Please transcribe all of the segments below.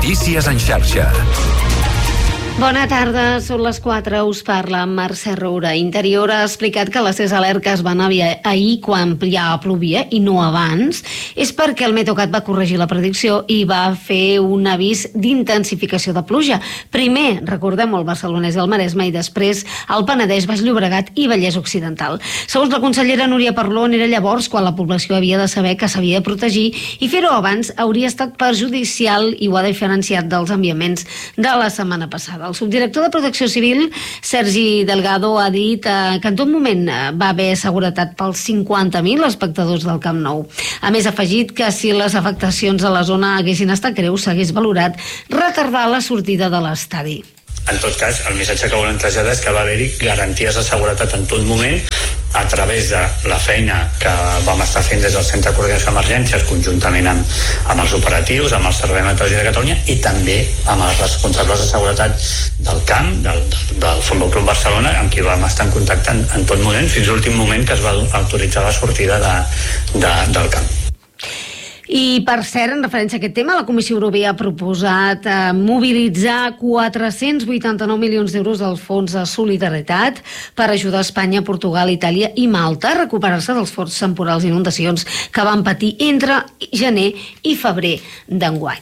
Notícies en xarxa. Bona tarda, són les 4, us parla Mercè Roura. Interior ha explicat que les 6 alertes van ahir quan ja plovia i no abans. És perquè el Meteocat va corregir la predicció i va fer un avís d'intensificació de pluja. Primer, recordem-ho, el Barcelonès i el Maresme, i després el Penedès, Baix Llobregat i Vallès Occidental. Segons la consellera Núria Parlon, era llavors quan la població havia de saber que s'havia de protegir, i fer-ho abans hauria estat perjudicial i ho ha diferenciat dels enviaments de la setmana passada. El subdirector de Protecció Civil, Sergi Delgado, ha dit que en tot moment va haver seguretat pels 50.000 espectadors del Camp Nou. A més, ha afegit que si les afectacions a la zona haguessin estat greus, s'hagués valorat retardar la sortida de l'estadi. En tot cas, el missatge que volem traslladar és que va haver-hi garanties de seguretat en tot moment a través de la feina que vam estar fent des del Centre de Coordinació d'Emergències conjuntament amb els operatius, amb el Servei Meteorològic de Catalunya i també amb els responsables de seguretat del camp, del Futbol Club Barcelona, amb qui vam estar en contacte en tot moment, fins a l'últim moment que es va autoritzar la sortida del camp. I, per cert, en referència a aquest tema, la Comissió Europea ha proposat mobilitzar 489 milions d'euros del Fons de Solidaritat per ajudar Espanya, Portugal, Itàlia i Malta a recuperar-se dels forts temporals i inundacions que van patir entre gener i febrer d'enguany.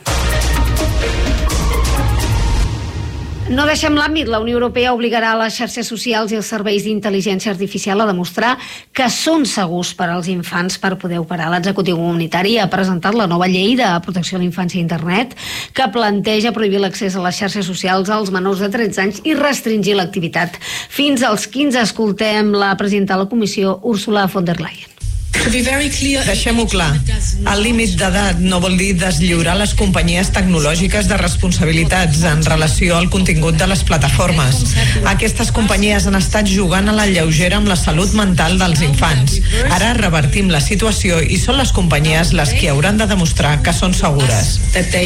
No deixem l'àmbit. La Unió Europea obligarà les xarxes socials i els serveis d'intel·ligència artificial a demostrar que són segurs per als infants per poder operar. L'executiu comunitari ha presentat la nova llei de protecció a la infància a internet que planteja prohibir l'accés a les xarxes socials als menors de 13 anys i restringir l'activitat fins als 15. Escoltem la presidenta de la Comissió, Ursula von der Leyen. Deixem-ho clar, el límit d'edat no vol dir deslliurar les companyies tecnològiques de responsabilitats en relació al contingut de les plataformes. Aquestes companyies han estat jugant a la lleugera amb la salut mental dels infants. Ara revertim la situació i són les companyies les que hauran de demostrar que són segures.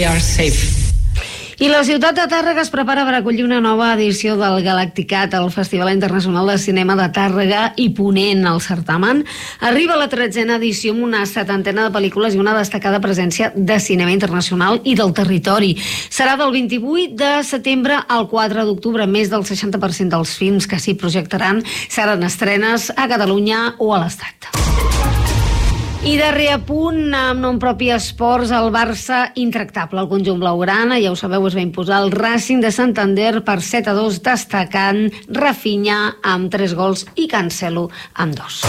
I la ciutat de Tàrrega es prepara per acollir una nova edició del Galacticat, el Festival Internacional de Cinema de Tàrrega i Ponent. Al certamen arriba la 13a edició amb una 70ena de pel·lícules i una destacada presència de cinema internacional i del territori. Serà del 28 de setembre al 4 d'octubre. Més del 60% dels films que s'hi projectaran seran estrenes a Catalunya o a l'Estat. I darrer apunt, amb nom propi esports, el Barça intractable. El conjunt blaugrana, ja ho sabeu, es va imposar el Racing de Santander per 7-2, destacant Rafinha amb 3 gols i Cancelo amb 2.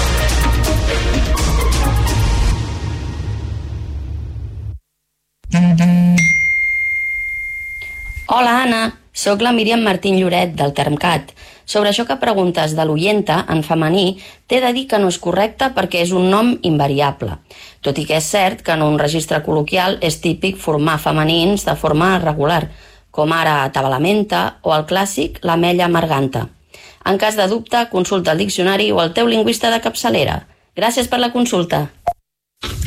Hola, Anna. Soc la Míriam Martín Lloret, del Termcat. Sobre això que preguntes de l'oienta, en femení, t'he de dir que no és correcte perquè és un nom invariable. Tot i que és cert que en un registre col·loquial és típic formar femenins de forma regular, com ara tabalamenta o el clàssic l'amella amarganta. En cas de dubte, consulta el diccionari o el teu lingüista de capçalera. Gràcies per la consulta.